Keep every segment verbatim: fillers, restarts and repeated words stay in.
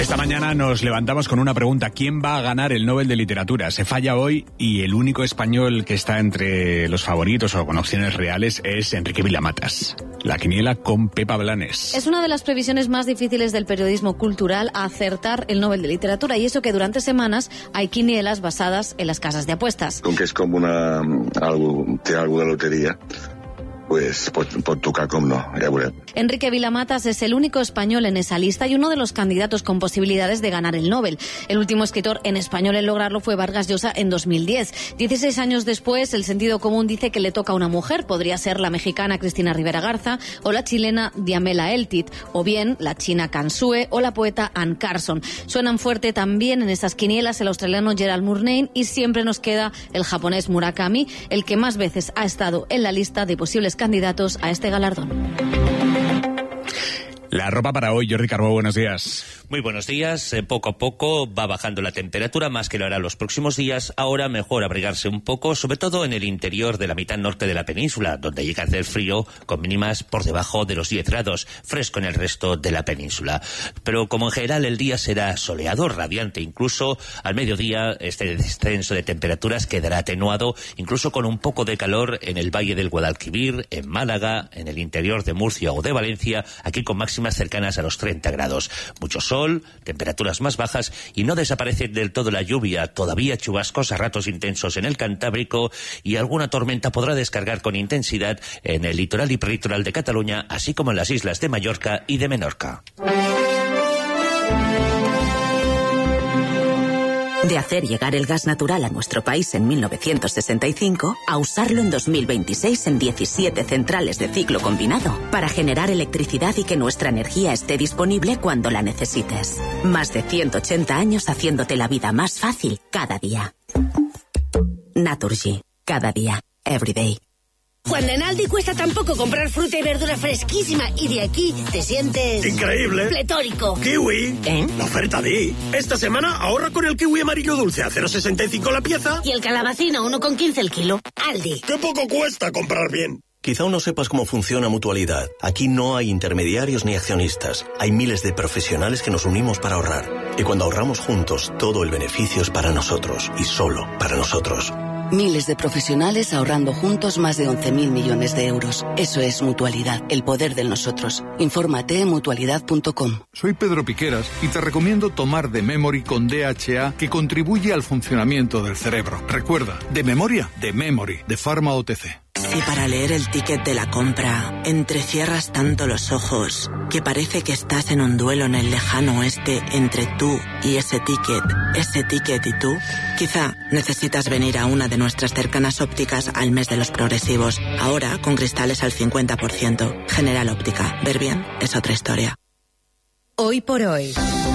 Esta mañana nos levantamos con una pregunta: ¿quién va a ganar el Nobel de Literatura? Se falla hoy y el único español que está entre los favoritos o con opciones reales es Enrique Vilamatas. La quiniela con Pepa Blanes. Es una de las previsiones más difíciles del periodismo cultural, acertar el Nobel de Literatura, y eso que durante semanas hay quinielas basadas en las casas de apuestas. Con que es como una algo, té algo de lotería, pues por, por tocar com no, ja veurem. Enrique Vilamatas es el único español en esa lista y uno de los candidatos con posibilidades de ganar el Nobel. El último escritor en español en lograrlo fue Vargas Llosa en dos mil diez. Dieciséis años después, el sentido común dice que le toca a una mujer. Podría ser la mexicana Cristina Rivera Garza o la chilena Diamela Eltit, o bien la china Can Sue o la poeta Anne Carson. Suenan fuerte también en esas quinielas el australiano Gerald Murnane, y siempre nos queda el japonés Murakami, el que más veces ha estado en la lista de posibles candidatos a este galardón. La ropa para hoy, Jordi Carbó, buenos días. Muy buenos días. Eh, poco a poco va bajando la temperatura, más que lo hará los próximos días. Ahora mejor abrigarse un poco, sobre todo en el interior de la mitad norte de la península, donde llega a hacer frío con mínimas por debajo de los diez grados, fresco en el resto de la península. Pero como en general el día será soleado, radiante, incluso al mediodía este descenso de temperaturas quedará atenuado, incluso con un poco de calor en el Valle del Guadalquivir, en Málaga, en el interior de Murcia o de Valencia, aquí con máximas cercanas a los treinta grados. Mucho sol, temperaturas más bajas, y no desaparece del todo la lluvia. Todavía chubascos a ratos intensos en el Cantábrico, y alguna tormenta podrá descargar con intensidad en el litoral y prelitoral de Cataluña, así como en las islas de Mallorca y de Menorca. De hacer llegar el gas natural a nuestro país en mil novecientos sesenta y cinco a usarlo en dos mil veintiséis en diecisiete centrales de ciclo combinado para generar electricidad y que nuestra energía esté disponible cuando la necesites. Más de ciento ochenta años haciéndote la vida más fácil cada día. Naturgy. Cada día. Every day. Cuando en Aldi cuesta tan poco comprar fruta y verdura fresquísima y de aquí te sientes... ¡increíble! ¡Pletórico! ¡Kiwi! ¿Eh? La oferta Di. Esta semana ahorra con el kiwi amarillo dulce a cero coma sesenta y cinco la pieza. Y el calabacín a uno coma quince el kilo. Aldi. ¡Qué poco cuesta comprar bien! Quizá aún no sepas cómo funciona Mutualidad. Aquí no hay intermediarios ni accionistas. Hay miles de profesionales que nos unimos para ahorrar. Y cuando ahorramos juntos, todo el beneficio es para nosotros. Y solo para nosotros. Miles de profesionales ahorrando juntos más de once mil millones de euros. Eso es Mutualidad, el poder del nosotros. Infórmate en mutualidad punto com. Soy Pedro Piqueras y te recomiendo tomar The Memory con D H A, que contribuye al funcionamiento del cerebro. Recuerda, de memoria, The Memory, de Pharma O T C. Si para leer el ticket de la compra entrecierras tanto los ojos que parece que estás en un duelo en el lejano oeste entre tú y ese ticket, ese ticket y tú, quizá necesitas venir a una de nuestras cercanas ópticas al mes de los progresivos. Ahora con cristales al cincuenta por ciento. General Óptica. Ver bien es otra historia. Hoy por hoy,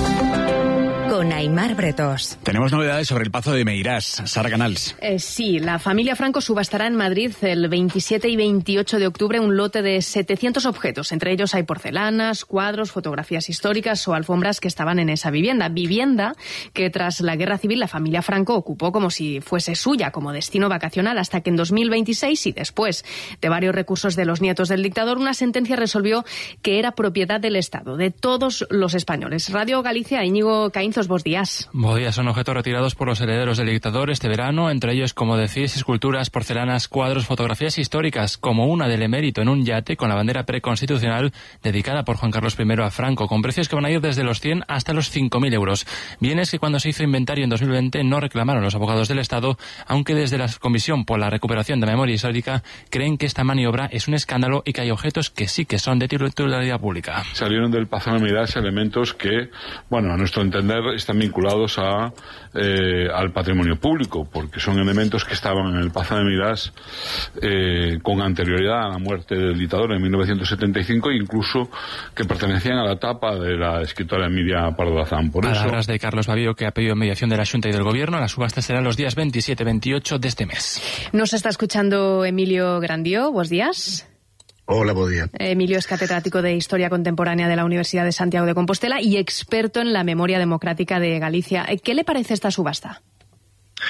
con Aimar Bretós. Tenemos novedades sobre el Pazo de Meirás. Sara Canals. Eh, sí, la familia Franco subastará en Madrid el veintisiete y veintiocho de octubre un lote de setecientos objetos. Entre ellos hay porcelanas, cuadros, fotografías históricas o alfombras que estaban en esa vivienda. Vivienda que tras la Guerra Civil la familia Franco ocupó como si fuese suya, como destino vacacional, hasta que en dos mil veintiséis, y después de varios recursos de los nietos del dictador, una sentencia resolvió que era propiedad del Estado, de todos los españoles. Radio Galicia, Íñigo Caínzos, buenos días. Buenos días. Son objetos retirados por los herederos del dictador este verano, entre ellos, como decís, esculturas, porcelanas, cuadros, fotografías históricas, como una del emérito en un yate con la bandera preconstitucional dedicada por Juan Carlos primero a Franco, con precios que van a ir desde los cien hasta los cinco mil euros. Bienes que cuando se hizo inventario en dos mil veinte no reclamaron los abogados del Estado, aunque desde la Comisión por la Recuperación de Memoria Histórica creen que esta maniobra es un escándalo y que hay objetos que sí que son de titularidad pública. Salieron del Pazo de Meirás elementos que, bueno, a nuestro entender, están vinculados a eh, al patrimonio público, porque son elementos que estaban en el Pazo de Meirás eh, con anterioridad a la muerte del dictador en mil novecientos setenta y cinco, e incluso que pertenecían a la etapa de la escritora Emilia Pardo Bazán. Por Palabras eso... de Carlos Bavío, que ha pedido mediación de la Xunta y del Gobierno. La subasta será los días veintisiete y veintiocho de este mes. Nos está escuchando Emilio Grandió. Buenos días. Hola, buen día. Emilio es catedrático de Historia Contemporánea de la Universidad de Santiago de Compostela y experto en la memoria democrática de Galicia. ¿Qué le parece esta subasta?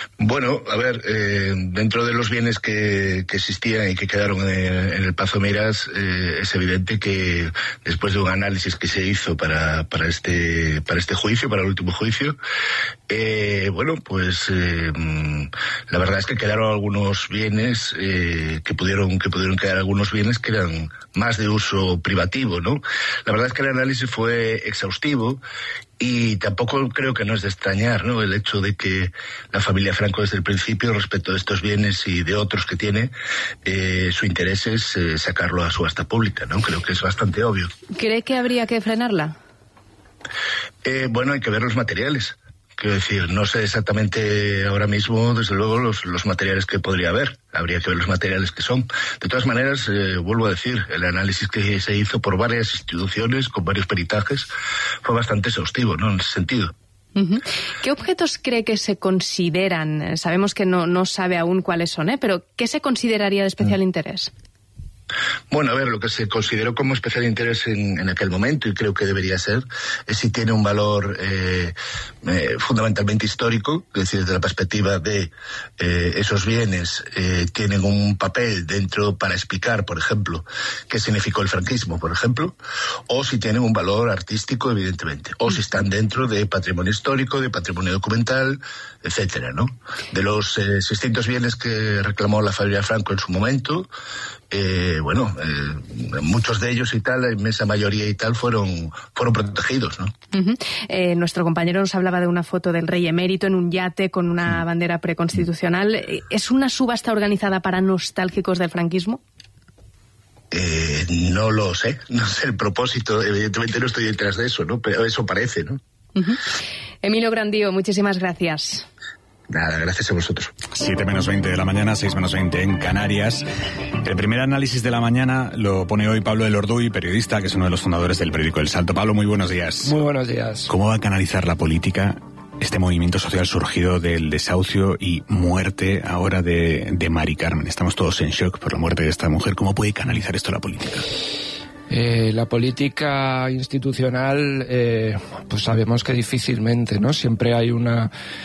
Bueno, a ver, eh, dentro de los bienes que, que existían y que quedaron en, en el Pazo Meirás, eh, es evidente que después de un análisis que se hizo para, para este, para este juicio, para el último juicio, eh, bueno, pues eh, la verdad es que quedaron algunos bienes, eh, que pudieron, que pudieron quedar algunos bienes que eran más de uso privativo, ¿no? La verdad es que el análisis fue exhaustivo. Y tampoco creo que no es de extrañar, ¿no?, el hecho de que la familia Franco desde el principio, respecto de estos bienes y de otros que tiene, eh, su interés es eh, sacarlo a subasta pública, ¿no? Creo que es bastante obvio. ¿Cree que habría que frenarla? Eh, bueno, hay que ver los materiales. Quiero decir, no sé exactamente ahora mismo, desde luego, los, los materiales que podría haber. Habría que ver los materiales que son. De todas maneras, eh, vuelvo a decir, el análisis que se hizo por varias instituciones, con varios peritajes, fue bastante exhaustivo, ¿no?, en ese sentido. Uh-huh. ¿Qué objetos cree que se consideran? Sabemos que no, no sabe aún cuáles son, ¿eh? Pero ¿qué se consideraría de especial uh-huh. interés? Bueno, a ver, lo que se consideró como especial interés en, en aquel momento, y creo que debería ser, es si tiene un valor eh, eh, fundamentalmente histórico, es decir, desde la perspectiva de eh, esos bienes eh, tienen un papel dentro para explicar, por ejemplo, qué significó el franquismo, por ejemplo, o si tienen un valor artístico, evidentemente, o si están dentro de patrimonio histórico, de patrimonio documental, etcétera, ¿no? De los eh, seiscientos bienes que reclamó la familia Franco en su momento, Eh, bueno, eh, muchos de ellos y tal, la inmensa mayoría y tal, fueron fueron protegidos, ¿no? Uh-huh. Eh, nuestro compañero nos hablaba de una foto del rey emérito en un yate con una bandera preconstitucional. ¿Es una subasta organizada para nostálgicos del franquismo? Eh, no lo sé, no sé el propósito, evidentemente no estoy detrás de eso, ¿no? Pero eso parece, ¿no? Uh-huh. Emilio Grandío, muchísimas gracias. Nada, gracias a vosotros. siete menos veinte de la mañana, seis menos veinte en Canarias. El primer análisis de la mañana lo pone hoy Pablo del Orduy, periodista, que es uno de los fundadores del periódico El Salto. Pablo, muy buenos días. Muy buenos días. ¿Cómo va a canalizar la política este movimiento social surgido del desahucio y muerte ahora de, de Mari Carmen? Estamos todos en shock por la muerte de esta mujer. ¿Cómo puede canalizar esto la política? Eh, la política institucional, eh, pues sabemos que difícilmente, ¿no? Siempre hay una...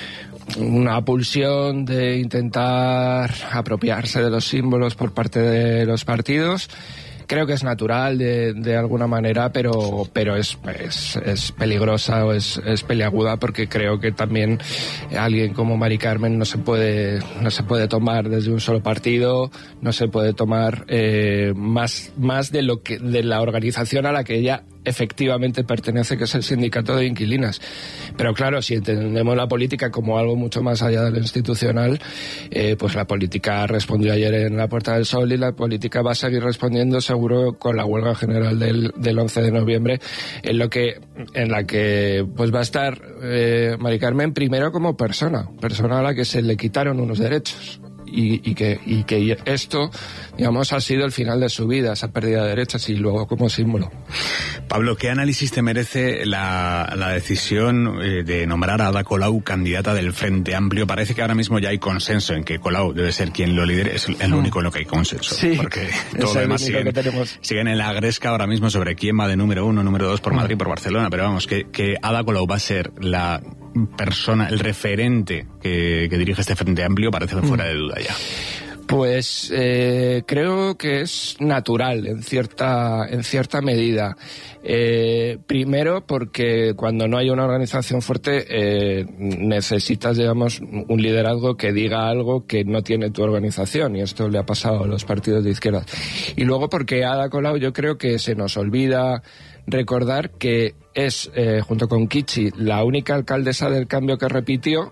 una pulsión de intentar apropiarse de los símbolos por parte de los partidos. Creo que es natural de, de alguna manera, pero pero es es, es peligrosa o es, es peliaguda, porque creo que también alguien como Mari Carmen no se puede no se puede tomar desde un solo partido, no se puede tomar eh, más más de lo que de la organización a la que ella efectivamente pertenece, que es el Sindicato de Inquilinas. Pero claro, si entendemos la política como algo mucho más allá de lo institucional, eh, pues la política respondió ayer en la Puerta del Sol, y la política va a seguir respondiendo seguro con la huelga general del, del once de noviembre, en lo que en la que pues va a estar eh, Mari Carmen primero como persona, persona a la que se le quitaron unos derechos. Y, y, que, y que esto, digamos, ha sido el final de su vida, esa pérdida de derechos, y luego como símbolo. Pablo, ¿qué análisis te merece la, la decisión eh, de nombrar a Ada Colau candidata del Frente Amplio? Parece que ahora mismo ya hay consenso en que Colau debe ser quien lo lidere, es el único en lo que hay consenso. Sí, porque todo lo demás siguen, siguen en la gresca ahora mismo sobre quién va de número uno, número dos por Madrid y por Barcelona, pero vamos, que, que Ada Colau va a ser la persona, el referente que, que dirige este Frente Amplio, parece fuera de duda ya. Pues eh, creo que es natural en cierta en cierta medida. Eh, primero porque cuando no hay una organización fuerte eh, necesitas, digamos, un liderazgo que diga algo que no tiene tu organización, y esto le ha pasado a los partidos de izquierda. Y luego porque Ada Colau, yo creo que se nos olvida recordar que es, eh, junto con Kichi, la única alcaldesa del cambio que repitió.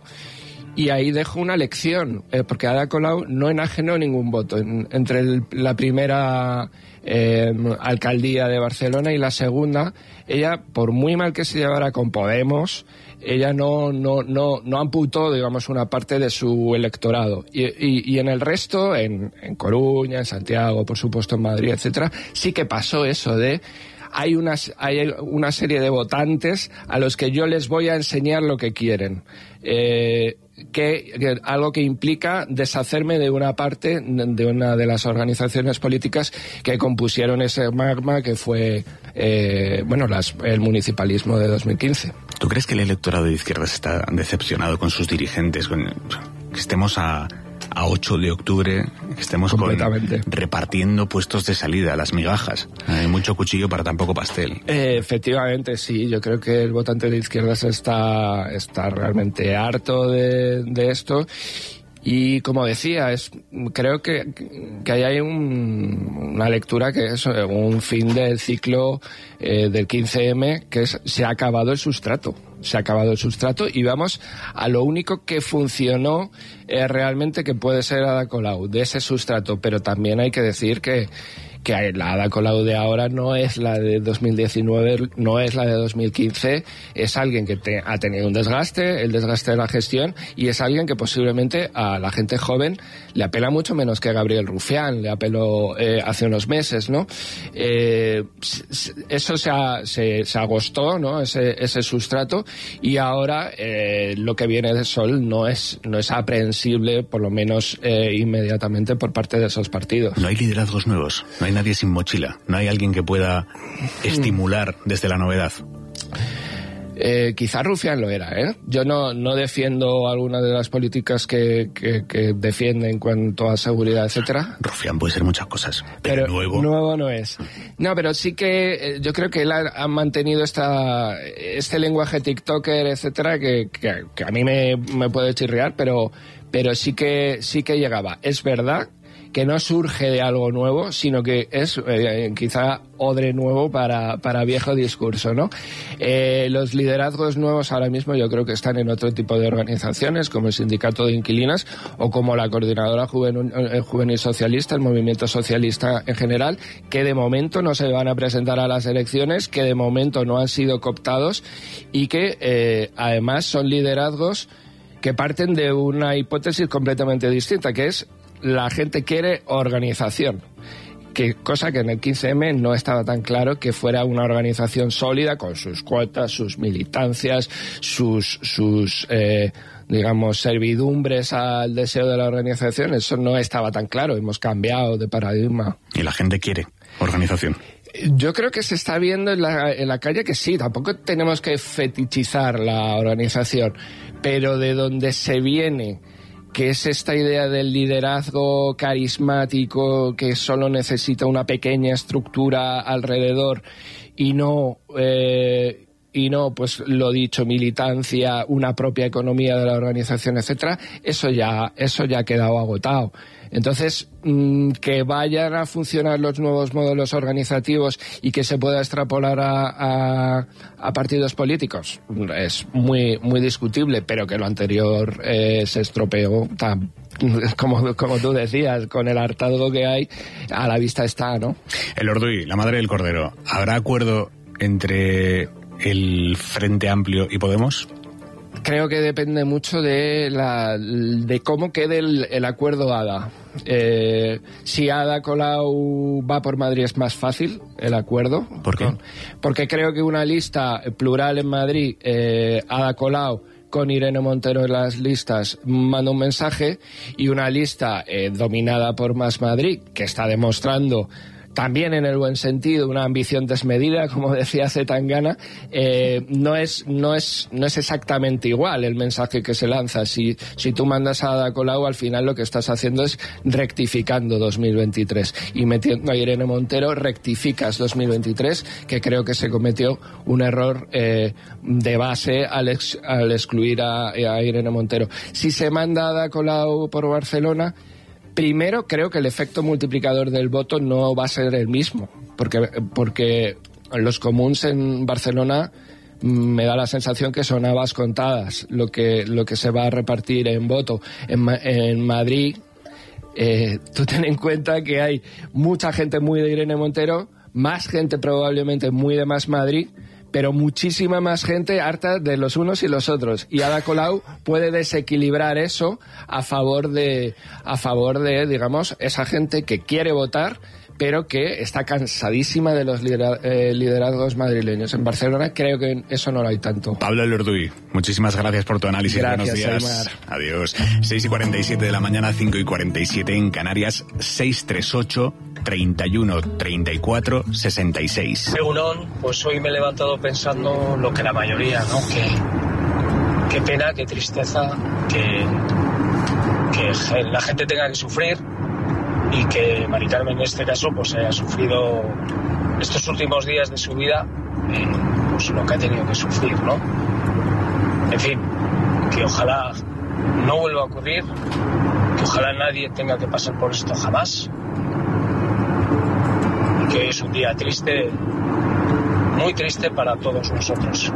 Y ahí dejo una lección, eh, porque Ada Colau no enajenó ningún voto. En, entre el, la primera eh, alcaldía de Barcelona y la segunda, ella, por muy mal que se llevara con Podemos, ella no no no no amputó, digamos, una parte de su electorado. Y, y, y en el resto, en, en Coruña, en Santiago, por supuesto en Madrid, etcétera, sí que pasó eso de... Hay una, hay una serie de votantes a los que yo les voy a enseñar lo que quieren. Eh, que, que algo que implica deshacerme de una parte de una de las organizaciones políticas que compusieron ese magma que fue eh, bueno las, el municipalismo de dos mil quince. ¿Tú crees que el electorado de izquierdas está decepcionado con sus dirigentes, con que estemos a, a ocho de octubre, que estemos con, repartiendo puestos de salida, las migajas. Hay mucho cuchillo para tan poco pastel. Eh, efectivamente, sí. Yo creo que el votante de izquierdas está, está realmente harto de, de esto. Y como decía, es, creo que, que ahí hay un, una lectura que es un fin del ciclo eh, del quince eme, que es se ha acabado el sustrato. Se ha acabado el sustrato y vamos a lo único que funcionó eh, realmente, que puede ser Ada Colau, de ese sustrato. Pero también hay que decir que que la Ada Colau de ahora no es la de dos mil diecinueve, no es la de dos mil quince, es alguien que te, ha tenido un desgaste, el desgaste de la gestión, y es alguien que posiblemente a la gente joven le apela mucho menos que Gabriel Rufián, le apeló eh, hace unos meses, ¿no? Eh, eso se, ha, se, se agostó, ¿no? Ese, ese sustrato, y ahora eh, lo que viene de Sol no es, no es aprehensible, por lo menos eh, inmediatamente, por parte de esos partidos. No hay liderazgos nuevos, no hay nadie sin mochila, no hay alguien que pueda estimular desde la novedad. Eh, quizá Rufián lo era, ¿eh? Yo no, no defiendo algunas de las políticas que, que, que defiende en cuanto a seguridad, etcétera. Rufián puede ser muchas cosas, pero, pero nuevo... nuevo no es. No, pero sí que eh, yo creo que él ha, ha mantenido esta, este lenguaje tiktoker, etcétera, que, que, que a mí me, me puede chirriar, pero, pero sí que, sí que llegaba. Es verdad que no surge de algo nuevo, sino que es eh, quizá odre nuevo para, para viejo discurso, ¿no? Eh, los liderazgos nuevos ahora mismo yo creo que están en otro tipo de organizaciones, como el Sindicato de Inquilinas o como la Coordinadora Juvenil, eh, Juvenil Socialista, el Movimiento Socialista en general, que de momento no se van a presentar a las elecciones, que de momento no han sido cooptados y que eh, además son liderazgos que parten de una hipótesis completamente distinta, que es la gente quiere organización, que cosa que en el quince eme no estaba tan claro que fuera una organización sólida con sus cuotas, sus militancias, sus, sus eh, digamos, servidumbres al deseo de la organización. Eso no estaba tan claro, hemos cambiado de paradigma. Y la gente quiere organización. Yo creo que se está viendo en la, en la calle que sí, tampoco tenemos que fetichizar la organización, pero de donde se viene, que es esta idea del liderazgo carismático que solo necesita una pequeña estructura alrededor y no, eh, y no, pues lo dicho, militancia, una propia economía de la organización, etcétera, eso ya, eso ya ha quedado agotado. Entonces, mmm, que vayan a funcionar los nuevos modelos organizativos y que se pueda extrapolar a, a, a partidos políticos es muy, muy discutible, pero que lo anterior eh, se estropeó, tan, como, como tú decías, con el hartazgo que hay, a la vista está, ¿no? El Orduy, la madre del Cordero, ¿habrá acuerdo entre el Frente Amplio y Podemos? Creo que depende mucho de la de cómo quede el, el acuerdo Ada. Eh, si Ada Colau va por Madrid es más fácil el acuerdo. ¿Por qué? Porque creo que una lista plural en Madrid, eh, Ada Colau con Irene Montero en las listas, manda un mensaje, y una lista eh, dominada por Más Madrid, que está demostrando también en el buen sentido una ambición desmedida, como decía Zetangana, eh, no es no es no es exactamente igual el mensaje que se lanza. Si si tú mandas a Ada Colau, al final lo que estás haciendo es rectificando dos mil veintitrés, y metiendo a Irene Montero rectificas dos mil veintitrés, que creo que se cometió un error eh, de base al, ex, al excluir a, a Irene Montero. Si se manda a Ada Colau por Barcelona, primero, creo que el efecto multiplicador del voto no va a ser el mismo, porque, porque los comuns en Barcelona me da la sensación que son habas contadas lo que, lo que se va a repartir en voto. En, en Madrid, eh, tú ten en cuenta que hay mucha gente muy de Irene Montero, más gente probablemente muy de Más Madrid, pero muchísima más gente harta de los unos y los otros. Y Ada Colau puede desequilibrar eso a favor de, a favor de, digamos, esa gente que quiere votar, pero que está cansadísima de los lidera- eh, liderazgos madrileños. En Barcelona creo que eso no lo hay tanto. Pablo Elorduy, muchísimas gracias por tu análisis. Gracias, Buenos días. Aymar. Adiós. seis y cuarenta y siete de la mañana, cinco y cuarenta y siete en Canarias, seiscientos treinta y ocho, treinta y uno, treinta y cuatro, sesenta y seis. Según pues hoy me he levantado pensando lo que la mayoría, ¿no? Que qué pena, qué tristeza, que que la gente tenga que sufrir y que Mari Carmen en este caso pues haya sufrido estos últimos días de su vida eh, pues lo que ha tenido que sufrir, ¿no? En fin, que ojalá no vuelva a ocurrir, que ojalá nadie tenga que pasar por esto jamás, y que hoy es un día triste, muy triste para todos nosotros.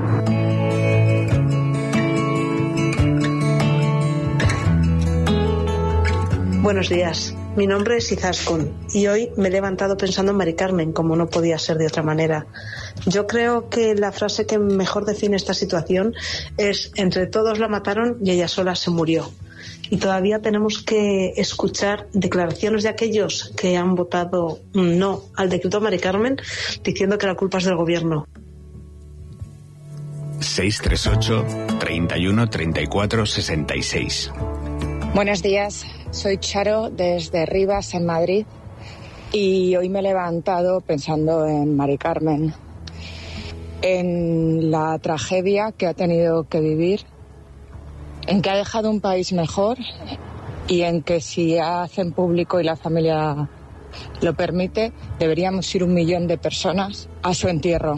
Buenos días, mi nombre es Izaskun y hoy me he levantado pensando en Mari Carmen, como no podía ser de otra manera. Yo creo que la frase que mejor define esta situación es: entre todos la mataron y ella sola se murió. Y todavía tenemos que escuchar declaraciones de aquellos que han votado no al decreto Mari Carmen diciendo que la culpa es del gobierno. seis tres ocho, treinta y uno, treinta y cuatro, sesenta y seis. Buenos días, soy Charo desde Rivas, en Madrid, y hoy me he levantado pensando en Mari Carmen, en la tragedia que ha tenido que vivir, en que ha dejado un país mejor y en que si hacen público y la familia lo permite, deberíamos ir un millón de personas a su entierro.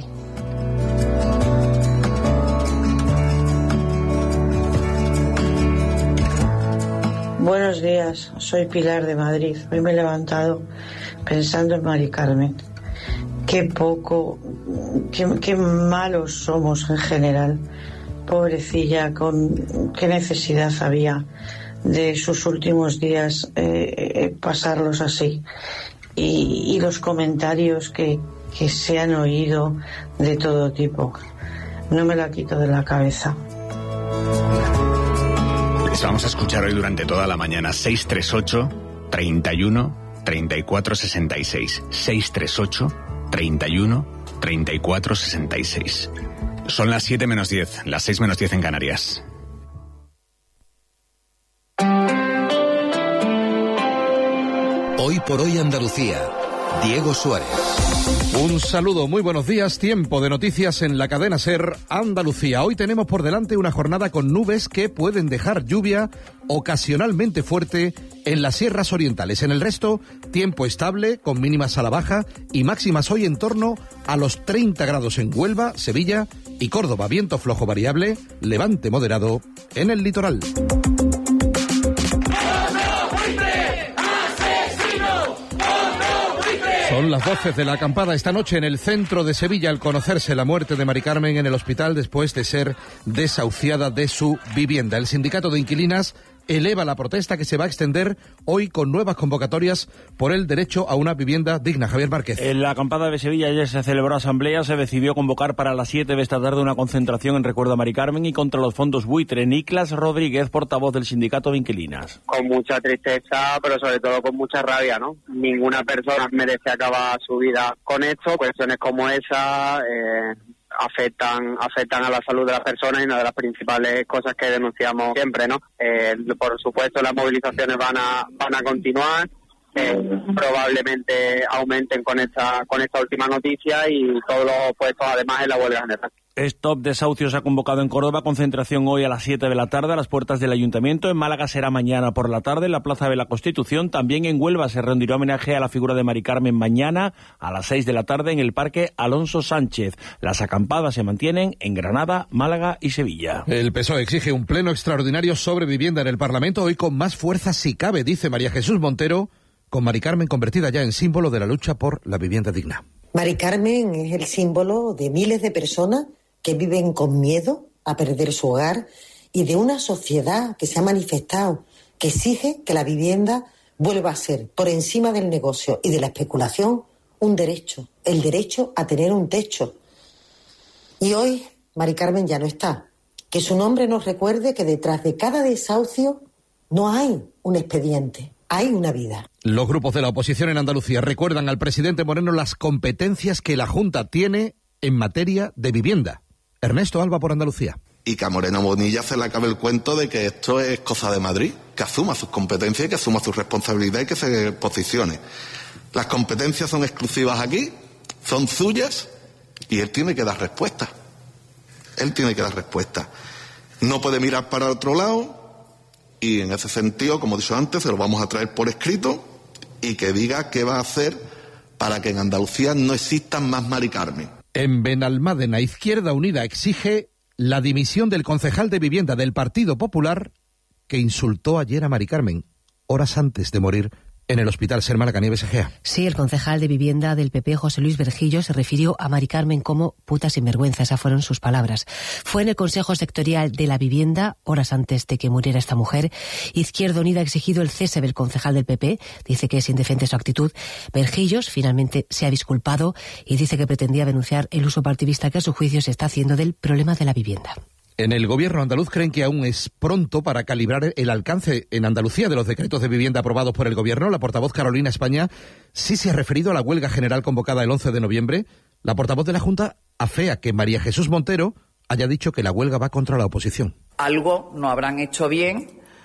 Buenos días, soy Pilar de Madrid. Hoy me he levantado pensando en Mari Carmen. Qué poco, qué, qué malos somos en general. Pobrecilla, con qué necesidad había de sus últimos días eh, pasarlos así. Y, y los comentarios que, que se han oído de todo tipo. No me la quito de la cabeza. Les vamos a escuchar hoy durante toda la mañana. seis tres ocho, treinta y uno, treinta y cuatro, sesenta y seis. seis tres ocho, treinta y uno, treinta y cuatro, sesenta y seis. Son las siete menos diez, las seis menos diez en Canarias. Hoy por hoy Andalucía. Diego Suárez. Un saludo, muy buenos días. Tiempo de noticias en la cadena SER Andalucía. Hoy tenemos por delante una jornada con nubes que pueden dejar lluvia ocasionalmente fuerte en las sierras orientales. En el resto, tiempo estable, con mínimas a la baja y máximas hoy en torno a los treinta grados en Huelva, Sevilla y Córdoba. Viento flojo variable, levante moderado en el litoral. Son las doce de la acampada esta noche en el centro de Sevilla al conocerse la muerte de Mari Carmen en el hospital después de ser desahuciada de su vivienda. El sindicato de inquilinas eleva la protesta que se va a extender hoy con nuevas convocatorias por el derecho a una vivienda digna. Javier Márquez. En la acampada de Sevilla ayer se celebró asamblea, se decidió convocar para las siete de esta tarde una concentración en recuerdo a Mari Carmen y contra los fondos buitre. Niklas Rodríguez, portavoz del sindicato de inquilinas. Con mucha tristeza, pero sobre todo con mucha rabia, ¿no? Ninguna persona merece acabar su vida con esto. Cuestiones como esa eh, afectan afectan a la salud de las personas y una de las principales cosas que denunciamos siempre, ¿no? Eh, por supuesto, las movilizaciones van a van a continuar. Eh, probablemente aumenten con esta con esta última noticia y todos los puestos además en la huelga general. Stop Desahucios ha convocado en Córdoba concentración hoy a las siete de la tarde a las puertas del Ayuntamiento. En Málaga será mañana por la tarde en la Plaza de la Constitución. También en Huelva se rendirá homenaje a la figura de Mari Carmen mañana a las seis de la tarde en el Parque Alonso Sánchez. Las acampadas se mantienen en Granada, Málaga y Sevilla. El P S O E exige un pleno extraordinario sobre vivienda en el Parlamento, hoy con más fuerza si cabe, dice María Jesús Montero, con Mari Carmen convertida ya en símbolo de la lucha por la vivienda digna. Mari Carmen es el símbolo de miles de personas que viven con miedo a perder su hogar y de una sociedad que se ha manifestado, que exige que la vivienda vuelva a ser, por encima del negocio y de la especulación, un derecho, el derecho a tener un techo. Y hoy Mari Carmen ya no está. Que su nombre nos recuerde que detrás de cada desahucio no hay un expediente, hay una vida. Los grupos de la oposición en Andalucía recuerdan al presidente Moreno las competencias que la Junta tiene en materia de vivienda. Ernesto Alba por Andalucía. Y que a Moreno Bonilla se le acabe el cuento de que esto es cosa de Madrid, que asuma sus competencias, que asuma su responsabilidad y que se posicione. Las competencias son exclusivas aquí, son suyas, y él tiene que dar respuesta. Él tiene que dar respuesta. No puede mirar para otro lado Y en ese sentido, como he dicho antes, se lo vamos a traer por escrito y que diga qué va a hacer para que en Andalucía no existan más Mari Carmen. En Benalmádena, Izquierda Unida exige la dimisión del concejal de vivienda del Partido Popular que insultó ayer a Mari Carmen, horas antes de morir en el hospital Ser Málaga Nieves Egea. Sí, el concejal de vivienda del P P, José Luis Berjillo, se refirió a Mari Carmen como puta sinvergüenza, esas fueron sus palabras. Fue en el Consejo Sectorial de la Vivienda, horas antes de que muriera esta mujer. Izquierda Unida ha exigido el cese del concejal del P P, dice que es indecente su actitud. Berjillos finalmente se ha disculpado y dice que pretendía denunciar el uso partidista que a su juicio se está haciendo del problema de la vivienda. En el gobierno andaluz creen que aún es pronto para calibrar el alcance en Andalucía de los decretos de vivienda aprobados por el gobierno. La portavoz Carolina España sí se ha referido a la huelga general convocada el once de noviembre. La portavoz de la Junta afea que María Jesús Montero haya dicho que la huelga va contra la oposición. Algo no habrán hecho bien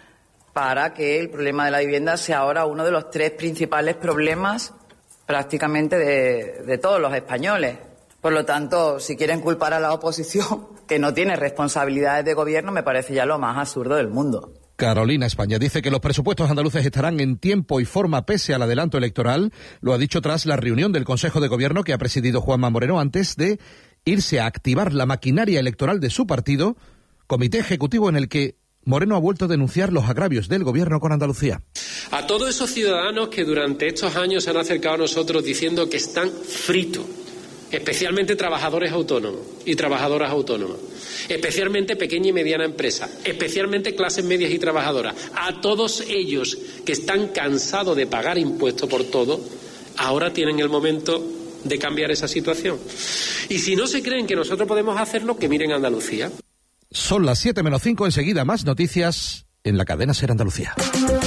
para que el problema de la vivienda sea ahora uno de los tres principales problemas prácticamente de, de todos los españoles. Por lo tanto, si quieren culpar a la oposición, que no tiene responsabilidades de gobierno, me parece ya lo más absurdo del mundo. Carolina España dice que los presupuestos andaluces estarán en tiempo y forma pese al adelanto electoral. Lo ha dicho tras la reunión del Consejo de Gobierno que ha presidido Juanma Moreno antes de irse a activar la maquinaria electoral de su partido, comité ejecutivo en el que Moreno ha vuelto a denunciar los agravios del gobierno con Andalucía. A todos esos ciudadanos que durante estos años se han acercado a nosotros diciendo que están fritos, especialmente trabajadores autónomos y trabajadoras autónomas, especialmente pequeña y mediana empresa, especialmente clases medias y trabajadoras, a todos ellos que están cansados de pagar impuestos por todo, ahora tienen el momento de cambiar esa situación. Y si no se creen que nosotros podemos hacerlo, que miren a Andalucía. Son las siete menos cinco, enseguida más noticias en la cadena SER Andalucía.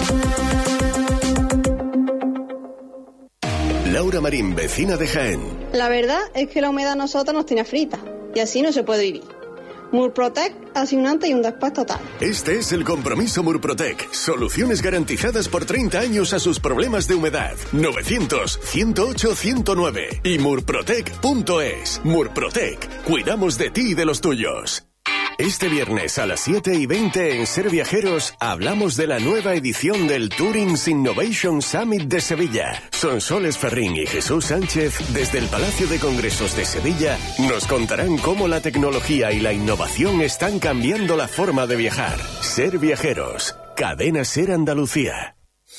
Laura Marín, vecina de Jaén. La verdad es que la humedad a nosotros nos tiene frita y así no se puede vivir. Murprotec hace un antes y un después total. Este es el compromiso Murprotec. Soluciones garantizadas por treinta años a sus problemas de humedad. novecientos, ciento ocho, ciento nueve y murprotec punto es. Murprotec. Cuidamos de ti y de los tuyos. Este viernes a las siete y veinte en Ser Viajeros hablamos de la nueva edición del Tourings Innovation Summit de Sevilla. Sonsoles Ferrín y Jesús Sánchez, desde el Palacio de Congresos de Sevilla, nos contarán cómo la tecnología y la innovación están cambiando la forma de viajar. Ser Viajeros, Cadena Ser Andalucía.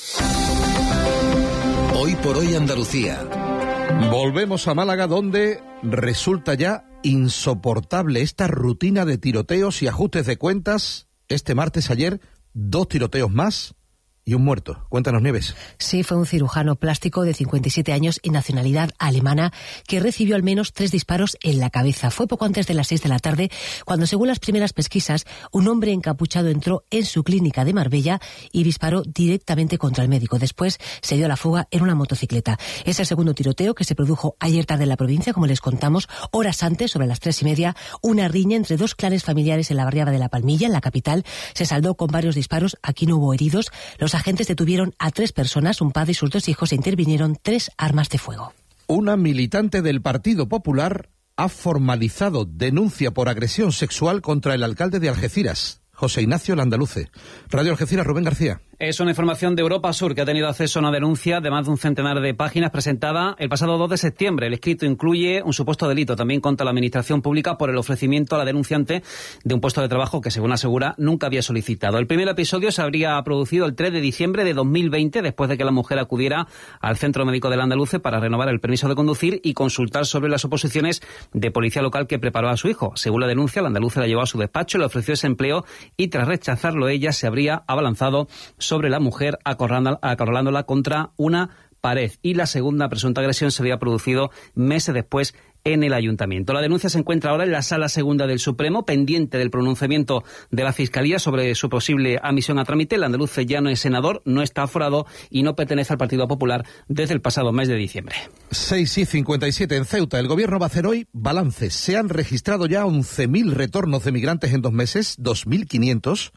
Hoy por hoy Andalucía. Volvemos a Málaga, donde resulta ya insoportable esta rutina de tiroteos y ajustes de cuentas. Este martes, ayer, dos tiroteos más y un muerto. Cuéntanos, Nieves. Sí, fue un cirujano plástico de cincuenta y siete años y nacionalidad alemana que recibió al menos tres disparos en la cabeza. Fue poco antes de las seis de la tarde cuando, según las primeras pesquisas, un hombre encapuchado entró en su clínica de Marbella y disparó directamente contra el médico. Después se dio a la fuga en una motocicleta. Es el segundo tiroteo que se produjo ayer tarde en la provincia, como les contamos. Horas antes, sobre las tres y media, una riña entre dos clanes familiares en la barriada de La Palmilla, en la capital, se saldó con varios disparos. Aquí no hubo heridos. Los agentes detuvieron a tres personas, un padre y sus dos hijos, e intervinieron tres armas de fuego. Una militante del Partido Popular ha formalizado denuncia por agresión sexual contra el alcalde de Algeciras, José Ignacio Landaluce. Radio Algeciras, Rubén García. Es una información de Europa Sur que ha tenido acceso a una denuncia de más de un centenar de páginas presentada el pasado dos de septiembre. El escrito incluye un supuesto delito también contra la Administración Pública por el ofrecimiento a la denunciante de un puesto de trabajo que, según asegura, nunca había solicitado. El primer episodio se habría producido el tres de diciembre de dos mil veinte, después de que la mujer acudiera al Centro Médico del Andaluce para renovar el permiso de conducir y consultar sobre las oposiciones de policía local que preparó a su hijo. Según la denuncia, el andaluce la llevó a su despacho, le ofreció ese empleo y, tras rechazarlo, ella se habría abalanzado sobre la mujer acorralándola contra una pared. Y la segunda presunta agresión se había producido meses después en el ayuntamiento. La denuncia se encuentra ahora en la Sala Segunda del Supremo, pendiente del pronunciamiento de la Fiscalía sobre su posible admisión a trámite. El andaluce ya no es senador, no está aforado y no pertenece al Partido Popular desde el pasado mes de diciembre. seis y cincuenta y siete en Ceuta. El gobierno va a hacer hoy balances. Se han registrado ya once mil retornos de migrantes en dos meses, dos mil quinientos.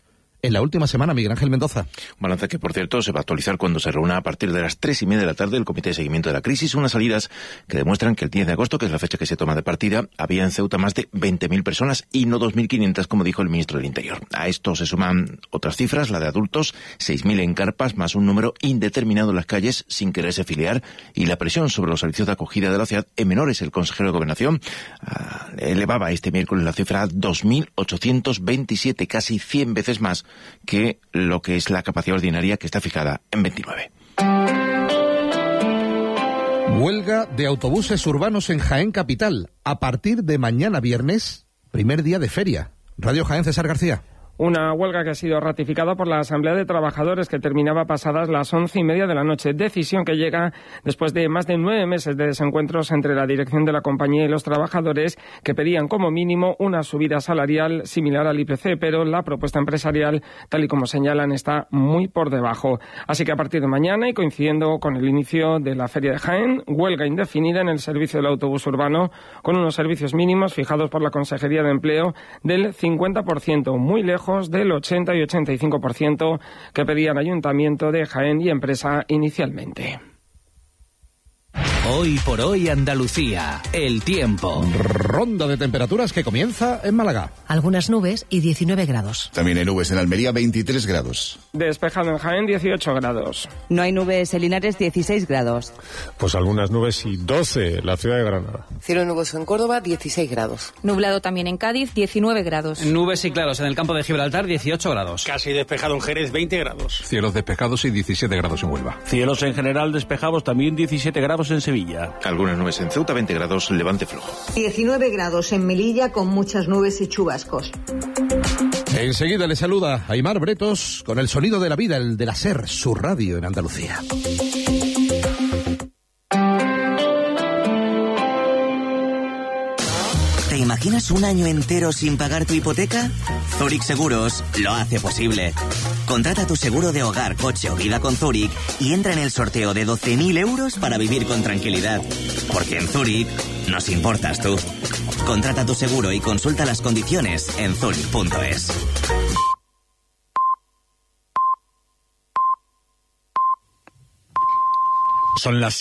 en la última semana, Miguel Ángel Mendoza. Un balance que, por cierto, se va a actualizar cuando se reúna a partir de las tres y media de la tarde el Comité de Seguimiento de la Crisis, unas salidas que demuestran que el diez de agosto, que es la fecha que se toma de partida, había en Ceuta más de veinte mil personas y no dos mil quinientas, como dijo el ministro del Interior. A esto se suman otras cifras, la de adultos, seis mil en carpas, más un número indeterminado en las calles sin quererse filiar, y la presión sobre los servicios de acogida de la ciudad en menores. El consejero de Gobernación uh, elevaba este miércoles la cifra a dos mil ochocientos veintisiete, casi cien veces más que lo que es la capacidad ordinaria, que está fijada en veintinueve. Huelga de autobuses urbanos en Jaén Capital. A partir de mañana viernes, primer día de feria. Radio Jaén, César García. Una huelga que ha sido ratificada por la Asamblea de Trabajadores, que terminaba pasadas las once y media de la noche. Decisión que llega después de más de nueve meses de desencuentros entre la dirección de la compañía y los trabajadores, que pedían como mínimo una subida salarial similar al I P C, pero la propuesta empresarial, tal y como señalan, está muy por debajo. Así que a partir de mañana, y coincidiendo con el inicio de la Feria de Jaén, huelga indefinida en el servicio del autobús urbano, con unos servicios mínimos fijados por la Consejería de Empleo del cincuenta por ciento, muy lejos del ochenta y ochenta y cinco por ciento que pedían Ayuntamiento de Jaén y empresa inicialmente. Hoy por hoy Andalucía, el tiempo. Ronda de temperaturas que comienza en Málaga. Algunas nubes y diecinueve grados. También hay nubes en Almería, veintitrés grados. Despejado en Jaén, dieciocho grados. No hay nubes en Linares, dieciséis grados. Pues algunas nubes y doce en la ciudad de Granada. Cielo nuboso en Córdoba, dieciséis grados. Nublado también en Cádiz, diecinueve grados. Nubes y claros en el campo de Gibraltar, dieciocho grados. Casi despejado en Jerez, veinte grados. Cielos despejados y diecisiete grados en Huelva. Cielos en general despejados, también diecisiete grados en Sevilla. Algunas nubes en Ceuta, veinte grados, levante flojo. diecinueve grados en Melilla, con muchas nubes y chubascos. Enseguida le saluda Aimar Bretos con el sonido de la vida, el de la SER, su radio en Andalucía. ¿Te imaginas un año entero sin pagar tu hipoteca? Zurich Seguros lo hace posible. Contrata tu seguro de hogar, coche o vida con Zurich y entra en el sorteo de doce mil euros para vivir con tranquilidad. Porque en Zurich nos importas tú. Contrata tu seguro y consulta las condiciones en zurich punto es. Son las